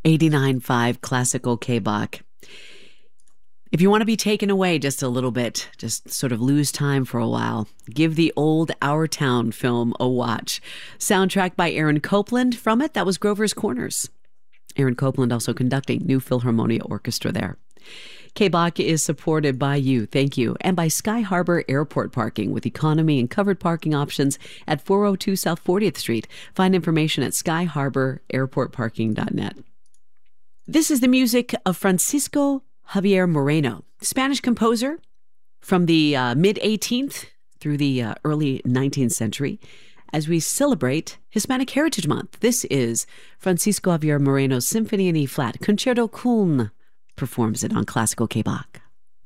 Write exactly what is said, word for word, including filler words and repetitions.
eighty-nine point five Classical K-Bach. If you want to be taken away just a little bit, just sort of lose time for a while, give the old Our Town film a watch. Soundtrack by Aaron Copland. From it, that was Grover's Corners. Aaron Copland also conducting New Philharmonia Orchestra there. K-Bach is supported by you, thank you, and by Sky Harbor Airport Parking with economy and covered parking options at four oh two South fortieth Street. Find information at sky harbor airport parking dot net. This is the music of Francisco Javier Moreno, Spanish composer from the uh, mid-eighteenth through the uh, early nineteenth century. As we celebrate Hispanic Heritage Month, this is Francisco Javier Moreno's Symphony in E-flat. Concerto Köln performs it on Classical K-Bach.